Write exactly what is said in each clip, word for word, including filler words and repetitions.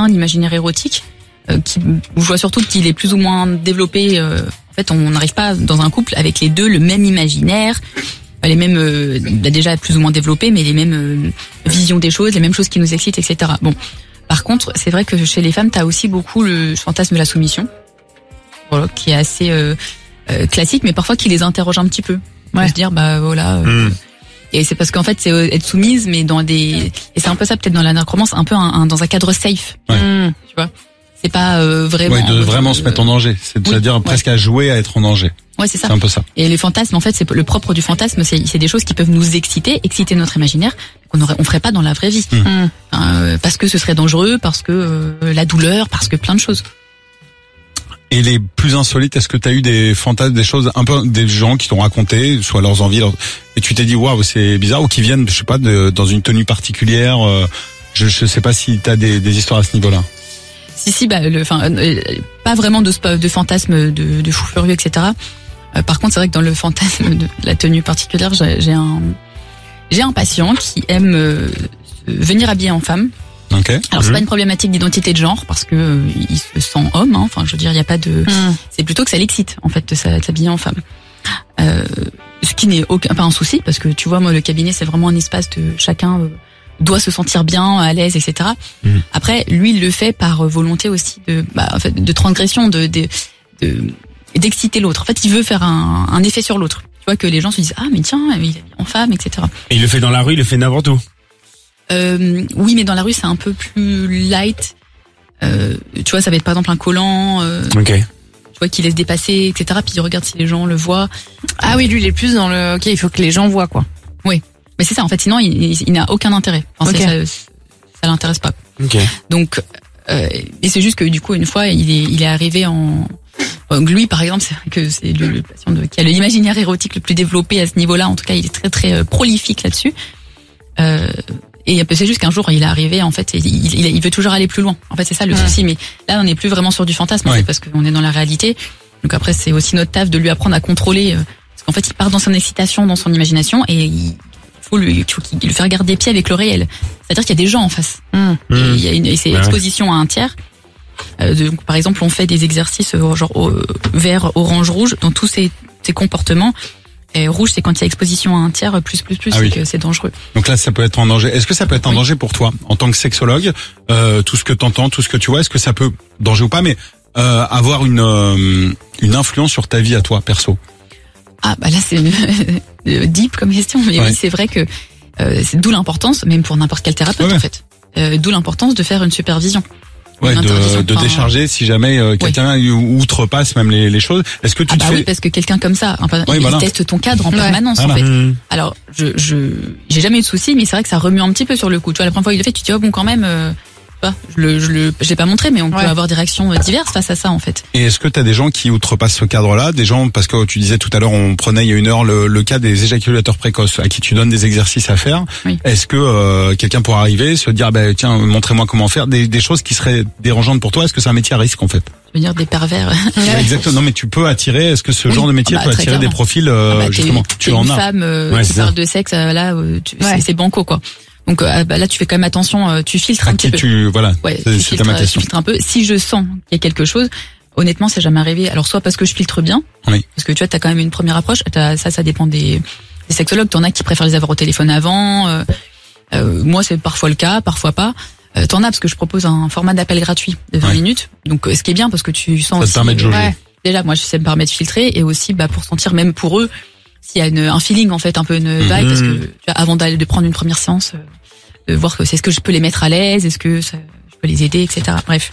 chacun l'imaginaire érotique, euh, qui, je vois surtout qu'il est plus ou moins développé. Euh, en fait, on n'arrive pas dans un couple avec les deux le même imaginaire, les mêmes, euh, déjà plus ou moins développés, mais les mêmes euh, visions des choses, les mêmes choses qui nous excitent, et cetera. Bon, par contre, c'est vrai que chez les femmes, t'as aussi beaucoup le fantasme de la soumission, voilà, qui est assez euh, euh, classique, mais parfois qui les interroge un petit peu. Ouais. De se dire, bah voilà. Euh, mmh. Et c'est parce qu'en fait, c'est être soumise, mais dans des, et c'est un peu ça peut-être dans la nécromance, un peu un, un, dans un cadre safe. Ouais. Mmh. Tu vois, c'est pas euh, vraiment. Ouais, de vraiment euh, se mettre en danger, c'est-à-dire oui, presque ouais. à jouer à être en danger. Ouais, c'est ça. C'est un peu ça. Et les fantasmes, en fait, c'est le propre du fantasme, c'est, c'est des choses qui peuvent nous exciter, exciter notre imaginaire, qu'on aurait, on ferait pas dans la vraie vie, mmh. euh, parce que ce serait dangereux, parce que euh, la douleur, parce que plein de choses. Et les plus insolites, est-ce que tu as eu des fantasmes, des choses, un peu des gens qui t'ont raconté, soit leurs envies, leurs... et tu t'es dit waouh c'est bizarre, ou qui viennent, je sais pas, de, dans une tenue particulière. Euh, je, je sais pas si t'as des, des histoires à ce niveau-là. Si si, bah, le, enfin, euh, pas vraiment de, de fantasmes de, de fou furieux, et cetera. Euh, par contre, c'est vrai que dans le fantasme de la tenue particulière, j'ai, j'ai un, j'ai un patient qui aime euh, venir habillé en femme. Okay. Alors c'est mmh. pas une problématique d'identité de genre parce que euh, il se sent homme, hein. Enfin je veux dire il y a pas de, mmh. c'est plutôt que ça l'excite en fait de s'habiller en femme. Euh, ce qui n'est aucun pas un souci parce que tu vois moi le cabinet c'est vraiment un espace de chacun euh, doit se sentir bien à l'aise et cetera. Mmh. Après lui il le fait par volonté aussi de bah en fait de transgression de de, de d'exciter l'autre. En fait il veut faire un, un effet sur l'autre. Tu vois que les gens se disent ah mais tiens il est en femme et cetera. Et il le fait dans la rue, il le fait n'importe où. Euh, oui, mais dans la rue, c'est un peu plus light. Euh, tu vois, ça va être par exemple un collant. Euh, ok. Tu vois, qui laisse dépasser, et cetera. Puis il regarde si les gens le voient. Ah oui, lui, il est plus dans le. Ok, il faut que les gens voient, quoi. Oui, mais c'est ça. En fait, sinon, il, il, il n'a aucun intérêt. Enfin, okay. ça, ça, ça l'intéresse pas. Ok. Donc, euh, et c'est juste que du coup, une fois, il est, il est arrivé en. Donc lui, par exemple, c'est vrai que c'est le, le patient de, qui a l'imaginaire érotique le plus développé à ce niveau-là. En tout cas, il est très très euh, prolifique là-dessus. Euh, Et c'est juste qu'un jour il est arrivé en fait, il, il, il veut toujours aller plus loin. En fait c'est ça le mmh. souci. Mais là on n'est plus vraiment sur du fantasme ouais. parce qu'on est dans la réalité. Donc après c'est aussi notre taf de lui apprendre à contrôler parce qu'en fait il part dans son excitation, dans son imagination et il faut lui, il faut lui faire garder pied avec le réel. C'est-à-dire qu'il y a des gens en face. Mmh. Et il y a une et c'est bah exposition ouais. à un tiers. Euh, donc par exemple on fait des exercices genre euh, vert, orange, rouge dans tous ces, ces comportements. Et rouge, c'est quand il y a exposition à un tiers, plus, plus, plus, ah oui. c'est que c'est dangereux. Donc là, ça peut être en danger. Est-ce que ça peut être en oui. danger pour toi, en tant que sexologue, euh, tout ce que t'entends, tout ce que tu vois, est-ce que ça peut, danger ou pas, mais euh, avoir une euh, une influence sur ta vie à toi, perso? Ah bah là, c'est deep comme question, mais ouais. oui, c'est vrai que euh, c'est d'où l'importance, même pour n'importe quel thérapeute, ouais. en fait, euh, d'où l'importance de faire une supervision. Ouais, de, de décharger si jamais euh, quelqu'un oui. outrepasse même les, les choses. Est-ce que tu ah te bah fais... oui, parce que quelqu'un comme ça, hein, oui, il voilà. teste ton cadre en ouais. permanence voilà. en fait. Mmh. Alors, je, je, j'ai jamais eu de soucis, mais c'est vrai que ça remue un petit peu sur le coup. Tu vois, la première fois qu'il le fait, tu te dis oh bon quand même. Euh, je le, je le, je l'ai pas montré, mais on ouais. peut avoir des réactions diverses face à ça en fait. Et est-ce que t'as des gens qui outrepassent ce cadre-là, des gens parce que tu disais tout à l'heure, on prenait il y a une heure le, le cas des éjaculateurs précoces à qui tu donnes des exercices à faire. Oui. Est-ce que euh, quelqu'un pourrait arriver, se dire bah tiens, montrez-moi comment faire, des, des choses qui seraient dérangeantes pour toi? Est-ce que c'est un métier à risque en fait? Je veux dire des pervers. Ouais, exactement. Non mais tu peux attirer. Est-ce que ce oui. genre de métier ah bah, peut attirer clairement. Des profils euh, ah bah, justement? T'es, tu t'es en une as. Femme euh, ouais, qui parle de sexe euh, là, euh, tu, ouais. c'est, c'est banco quoi. Donc euh, bah, là tu fais quand même attention, euh, tu filtres à un petit peu. Tu voilà. Ouais, c'est, tu, c'est filtres, tu filtres un peu. Si je sens qu'il y a quelque chose, honnêtement, c'est jamais arrivé. Alors soit parce que je filtre bien, oui. parce que tu vois, t'as quand même une première approche. T'as, ça, ça dépend des, des sexologues. T'en as qui préfèrent les avoir au téléphone avant. Euh, euh, moi, c'est parfois le cas, parfois pas. Euh, t'en as parce que je propose un format d'appel gratuit de vingt oui. minutes. Donc, ce qui est bien parce que tu sens. Ça aussi, te permet de jauger. Ouais, déjà, moi, ça me permet de filtrer et aussi, bah, pour sentir même pour eux s'il y a une, un feeling en fait, un peu une vibe, mmh. parce que tu vois, avant d'aller de prendre une première séance. Euh, de voir que c'est ce que je peux les mettre à l'aise, est-ce que ça, je peux les aider, et cetera. Bref.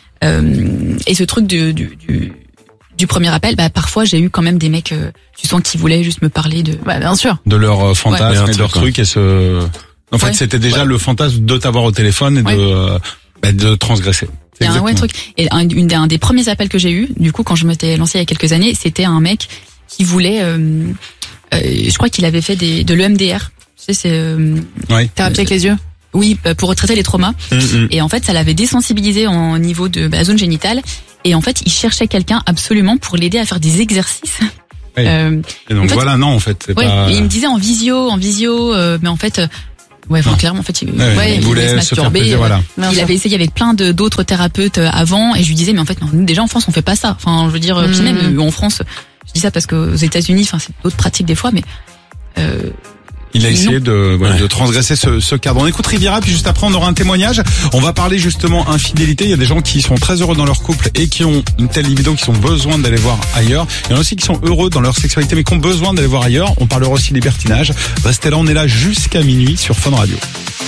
Euh, et ce truc du, du, du, du premier appel, bah parfois j'ai eu quand même des mecs, euh, tu sens qu'ils voulaient juste me parler de, bah bien sûr, de leur euh, fantasme ouais. et de leur truc et ce. En fait, ouais. c'était déjà ouais. le fantasme de t'avoir au téléphone et ouais. de euh, bah, de transgresser. C'est un ouais, truc. Et un, une, un des premiers appels que j'ai eu, du coup, quand je m'étais lancée il y a quelques années, c'était un mec qui voulait, euh, euh, je crois qu'il avait fait des, de l'E M D R. Tu sais, c'est euh, ouais. thérapie avec les yeux. Oui, pour traiter les traumas. Mmh. Et en fait, ça l'avait désensibilisé au niveau de la bah, zone génitale. Et en fait, il cherchait quelqu'un absolument pour l'aider à faire des exercices. Oui. Euh, et donc en fait, voilà, non, en fait, c'est ouais, pas. Il me disait en visio, en visio, euh, mais en fait, Ouais, enfin, clairement, en fait, il, ouais, ouais, il voulait voulait se faire plaisir, voilà. Il avait essayé avec plein de d'autres thérapeutes avant, et je lui disais, mais en fait, non, nous, déjà en France, on fait pas ça. Enfin, je veux dire, mmh. puis même en France, je dis ça parce qu'aux États-Unis, enfin, c'est d'autres pratiques des fois, mais euh, il a essayé de, voilà, ouais. de transgresser ce, ce cadre. On écoute Riviera, puis juste après on aura un témoignage. On va parler justement infidélité. Il y a des gens qui sont très heureux dans leur couple et qui ont une telle libido qui ont besoin d'aller voir ailleurs. Il y en a aussi qui sont heureux dans leur sexualité mais qui ont besoin d'aller voir ailleurs. On parlera aussi libertinage. Restez là, on est là jusqu'à minuit sur Fun Radio.